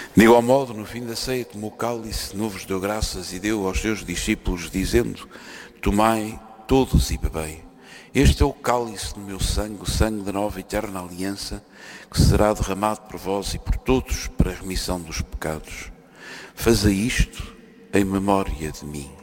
De igual modo, no fim da ceia, tomou o cálice, de novo vos deu graças e deu aos seus discípulos, dizendo: tomai todos e bebei. Este é o cálice do meu sangue, o sangue da nova e eterna aliança, que será derramado por vós e por todos para a remissão dos pecados. Fazei isto em memória de mim.